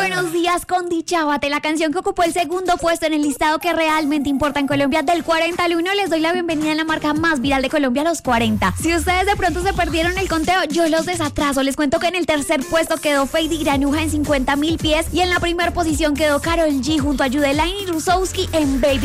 Buenos días con Dichábate, la canción que ocupó el segundo puesto en el listado que realmente importa en Colombia del 40 al 1. Les doy la bienvenida en la marca más viral de Colombia, los 40. Si ustedes de pronto se perdieron el conteo, yo los desatraso. Les cuento que en el tercer puesto quedó Feid Granuja en 50.000 pies y en la primera posición quedó Karol G junto a Yudelaine y Rusowski en Baby